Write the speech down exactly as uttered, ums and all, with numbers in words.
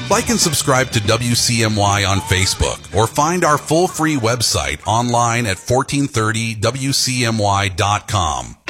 Like and subscribe to W C M Y on Facebook, or find our full free website online at fourteen thirty W C M Y dot com.